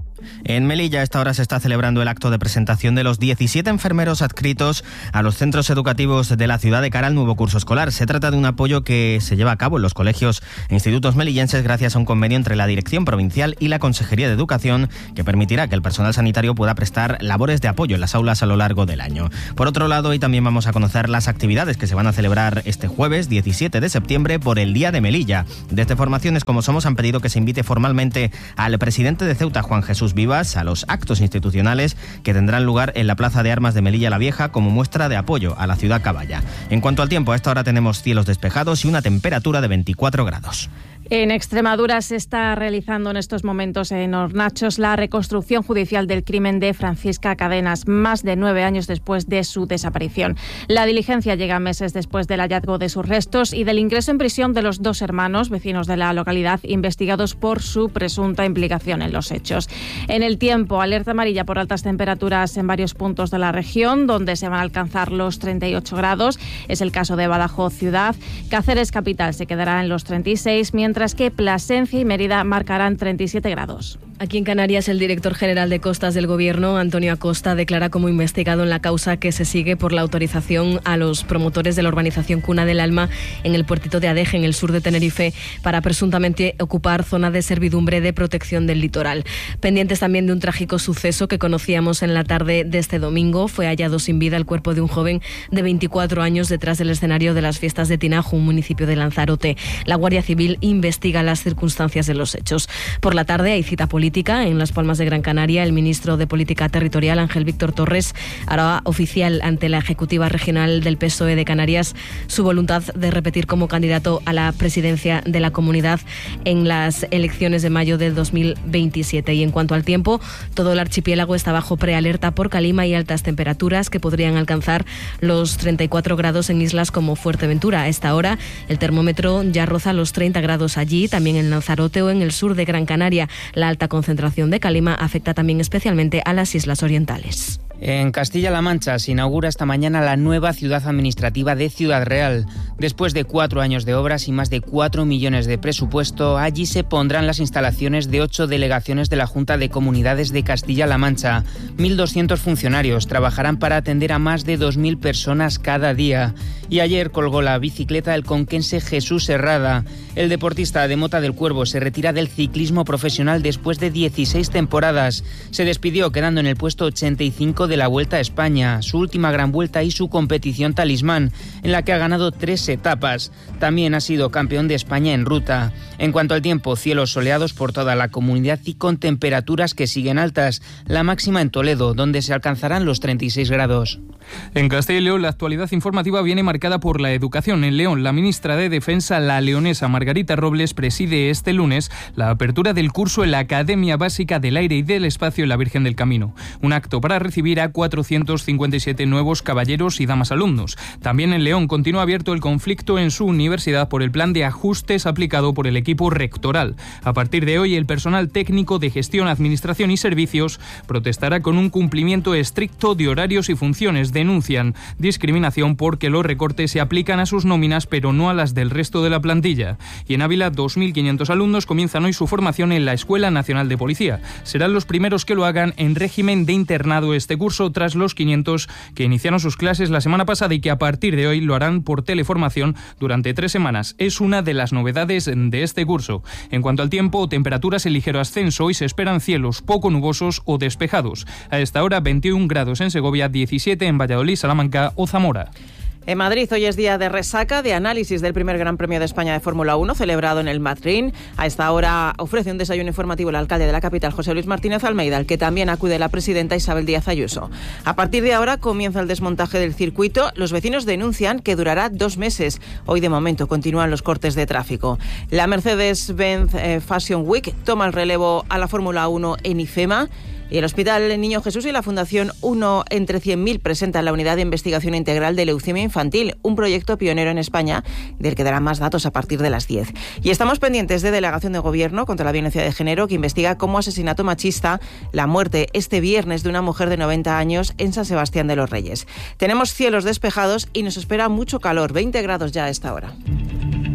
En Melilla a esta hora se está celebrando el acto de presentación de los 17 enfermeros adscritos a los centros educativos de la ciudad de cara al nuevo curso escolar. Se trata de un apoyo que se lleva a cabo en los colegios e institutos melillenses gracias a un convenio entre la Dirección Provincial y la Consejería de Educación que permitirá que el personal sanitario pueda prestar labores de apoyo en las aulas a lo largo del año. Por otro lado, hoy también vamos a conocer las actividades que se van a celebrar este jueves 17 de septiembre por el Día de Melilla. Desde Formaciones Como Somos han pedido que se invite formalmente al presidente de Ceuta, Juan Jesús Vivas, a los actos institucionales que tendrán lugar en la Plaza de Armas de Melilla la Vieja como muestra de apoyo a la ciudad caballa. En cuanto al tiempo, a esta hora tenemos cielos despejados y una temperatura de 24 grados. En Extremadura se está realizando en estos momentos en Hornachos la reconstrucción judicial del crimen de Francisca Cadenas, más de 9 años después de su desaparición. La diligencia llega meses después del hallazgo de sus restos y del ingreso en prisión de los 2 hermanos, vecinos de la localidad, investigados por su presunta implicación en los hechos. En el tiempo, alerta amarilla por altas temperaturas en varios puntos de la región, donde se van a alcanzar los 38 grados. Es el caso de Badajoz ciudad. Cáceres capital se quedará en los 36, mientras que Plasencia y Mérida marcarán 37 grados. Aquí en Canarias, el director general de Costas del Gobierno, Antonio Acosta, declara como investigado en la causa que se sigue por la autorización a los promotores de la urbanización Cuna del Alma en el puertito de Adeje, en el sur de Tenerife, para presuntamente ocupar zona de servidumbre de protección del litoral. Pendientes también de un trágico suceso que conocíamos en la tarde de este domingo. Fue hallado sin vida el cuerpo de un joven de 24 años detrás del escenario de las fiestas de Tinajo, un municipio de Lanzarote. La Guardia Civil investiga las circunstancias de los hechos. Por la tarde hay cita política en Las Palmas de Gran Canaria. El ministro de Política Territorial, Ángel Víctor Torres, hará oficial ante la Ejecutiva Regional del PSOE de Canarias su voluntad de repetir como candidato a la presidencia de la comunidad en las elecciones de mayo del 2027. Y en cuanto al tiempo, todo el archipiélago está bajo prealerta por calima y altas temperaturas que podrían alcanzar los 34 grados en islas como Fuerteventura. A esta hora el termómetro ya roza los 30 grados allí, también en Lanzarote o en el sur de Gran Canaria. La alta concentración de calima afecta también especialmente a las islas orientales. En Castilla-La Mancha se inaugura esta mañana la nueva ciudad administrativa de Ciudad Real. Después de 4 años de obras y más de 4 millones de presupuesto, allí se pondrán las instalaciones de 8 delegaciones de la Junta de Comunidades de Castilla-La Mancha. 1.200 funcionarios trabajarán para atender a más de 2.000 personas cada día. Y ayer colgó la bicicleta el conquense Jesús Herrada. El deportista de Mota del Cuervo se retira del ciclismo profesional después de 16 temporadas. Se despidió quedando en el puesto 85 de la Vuelta a España, su última gran vuelta y su competición talismán, en la que ha ganado 3 etapas. También ha sido campeón de España en ruta. En cuanto al tiempo, cielos soleados por toda la comunidad y con temperaturas que siguen altas. La máxima en Toledo, donde se alcanzarán los 36 grados. En Castilla y León, la actualidad informativa viene marcada por la educación. En León, la ministra de Defensa, la leonesa Margarita Robles, preside este lunes la apertura del curso en la Academia Básica del Aire y del Espacio en la Virgen del Camino. Un acto para recibir a 457 nuevos caballeros y damas alumnos. También en León continúa abierto el conflicto en su universidad por el plan de ajustes aplicado por el equipo rectoral. A partir de hoy, el personal técnico de gestión, administración y servicios protestará con un cumplimiento estricto de horarios y funciones. Denuncian discriminación porque los recortes se aplican a sus nóminas pero no a las del resto de la plantilla. Y en Ávila, 2.500 alumnos comienzan hoy su formación en la Escuela Nacional de Policía. Serán los primeros que lo hagan en régimen de internado este curso, tras los 500 que iniciaron sus clases la semana pasada y que a partir de hoy lo harán por teleformación durante 3 semanas. Es una de las novedades de este curso. En cuanto al tiempo, temperaturas en ligero ascenso. Hoy se esperan cielos poco nubosos o despejados. A esta hora, 21 grados en Segovia, 17 en Valladolid, Salamanca o Zamora. En Madrid hoy es día de resaca, de análisis del primer Gran Premio de España de Fórmula 1 celebrado en el Madrid. A esta hora ofrece un desayuno informativo el alcalde de la capital, José Luis Martínez Almeida, al que también acude la presidenta Isabel Díaz Ayuso. A partir de ahora comienza el desmontaje del circuito. Los vecinos denuncian que durará 2 meses. Hoy de momento continúan los cortes de tráfico. La Mercedes-Benz Fashion Week toma el relevo a la Fórmula 1 en IFEMA. Y el Hospital Niño Jesús y la Fundación 1 entre 100.000 presentan la Unidad de Investigación Integral de Leucemia Infantil, un proyecto pionero en España del que darán más datos a partir de las 10. Y estamos pendientes de Delegación de Gobierno contra la Violencia de Género, que investiga como asesinato machista la muerte este viernes de una mujer de 90 años en San Sebastián de los Reyes. Tenemos cielos despejados y nos espera mucho calor, 20 grados ya a esta hora.